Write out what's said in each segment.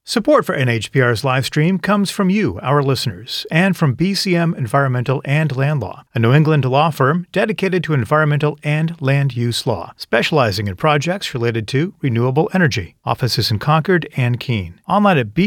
Support for NHPR's live stream comes from you, our listeners, and from BCM Environmental and Land Law, a New England law firm dedicated to environmental and land use law, specializing in projects related to renewable energy. Offices in Concord and Keene. Online at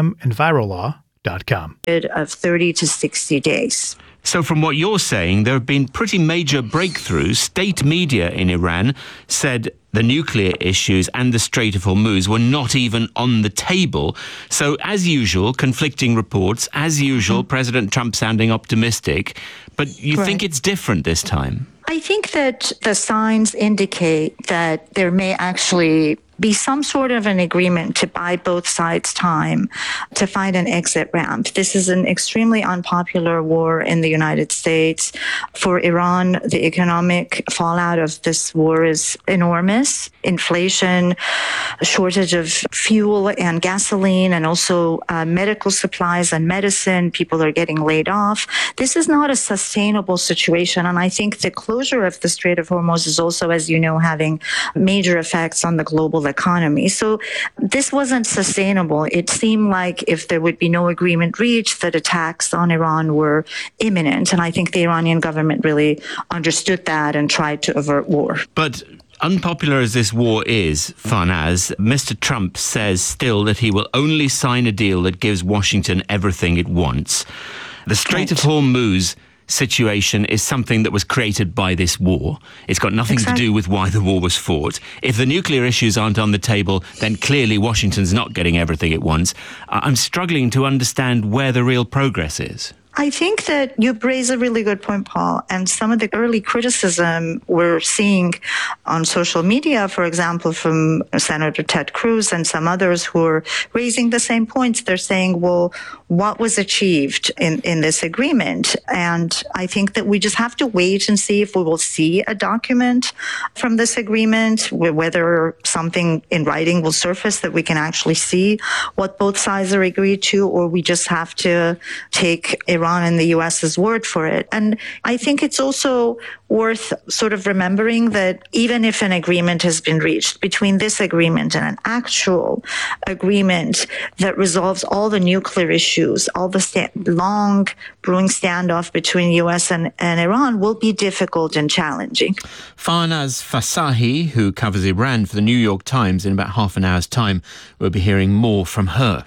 bcmenvirolaw.com. Of 30 to 60 days. So from what you're saying, there have been pretty major breakthroughs. State media in Iran said the nuclear issues and the Strait of Hormuz were not even on the table. So, as usual, conflicting reports. As usual, President Trump sounding optimistic. But you think it's different this time? I think that the signs indicate that there may actually be some sort of an agreement to buy both sides time to find an exit ramp. This is an extremely unpopular war in the United States. For Iran, the economic fallout of this war is enormous. Inflation, a shortage of fuel and gasoline, and also medical supplies and medicine. People are getting laid off. This is not a sustainable situation. And I think the closure of the Strait of Hormuz is also, as you know, having major effects on the global economy. So this wasn't sustainable. It seemed like if there would be no agreement reached, that attacks on Iran were imminent. And I think the Iranian government really understood that and tried to avert war. But unpopular as this war is, Farnaz, Mr. Trump says still that he will only sign a deal that gives Washington everything it wants. The Strait of Hormuz situation is something that was created by this war. It's got nothing to do with why the war was fought. If the nuclear issues aren't on the table, then clearly Washington's not getting everything it wants. I'm struggling to understand where the real progress is. I think that you raise a really good point, Paul. And some of the early criticism we're seeing on social media, for example, from Senator Ted Cruz and some others who are raising the same points. They're saying, well, what was achieved in this agreement? And I think that we just have to wait and see if we will see a document from this agreement, whether something in writing will surface that we can actually see what both sides are agreed to, or we just have to take Iran and the U.S.'s word for it. And I think it's also worth sort of remembering that even if an agreement has been reached, between this agreement and an actual agreement that resolves all the nuclear issues, all the long brewing standoff between U.S. and Iran will be difficult and challenging. Farnaz Fasahi, who covers Iran for the New York Times, in about half an hour's time, we'll be hearing more from her.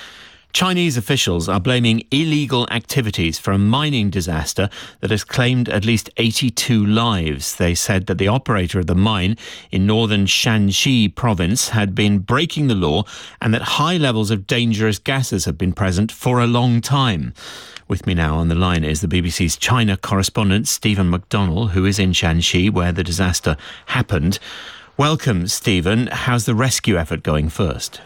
Chinese officials are blaming illegal activities for a mining disaster that has claimed at least 82 lives. They said that the operator of the mine in northern Shanxi province had been breaking the law and that high levels of dangerous gases have been present for a long time. With me now on the line is the BBC's China correspondent, Stephen McDonnell, who is in Shanxi, where the disaster happened. Welcome, Stephen. How's the rescue effort going first?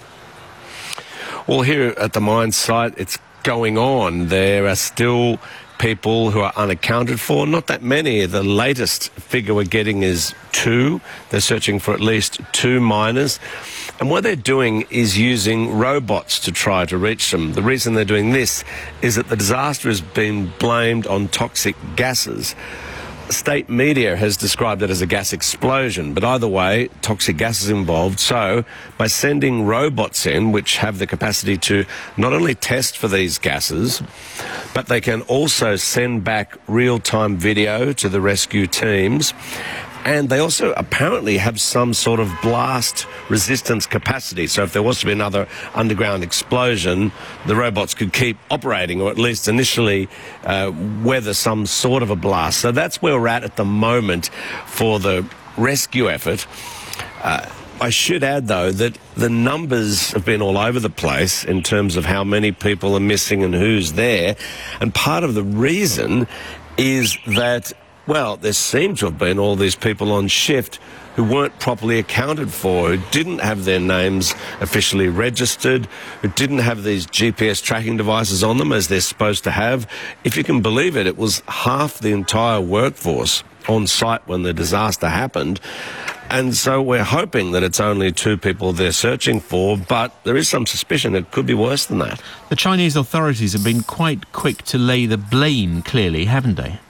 Well, here at the mine site, it's going on. There are still people who are unaccounted for. Not that many. The latest figure we're getting is 2. They're searching for at least 2 miners. And what they're doing is using robots to try to reach them. The reason they're doing this is that the disaster has been blamed on toxic gases. State media has described it as a gas explosion, but either way, toxic gas is involved. So, by sending robots in, which have the capacity to not only test for these gases, but they can also send back real-time video to the rescue teams. And they also apparently have some sort of blast resistance capacity. So if there was to be another underground explosion, the robots could keep operating, or at least initially weather some sort of a blast. So that's where we're at the moment for the rescue effort. I should add, though, that the numbers have been all over the place in terms of how many people are missing and who's there. And part of the reason is that, well, there seem to have been all these people on shift who weren't properly accounted for, who didn't have their names officially registered, who didn't have these GPS tracking devices on them as they're supposed to have. If you can believe it, it was half the entire workforce on site when the disaster happened. And so we're hoping that it's only 2 people they're searching for, but there is some suspicion it could be worse than that. The Chinese authorities have been quite quick to lay the blame, clearly, haven't they?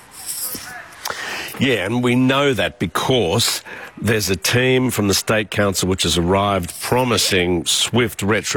Yeah, and we know that because there's a team from the State Council which has arrived promising swift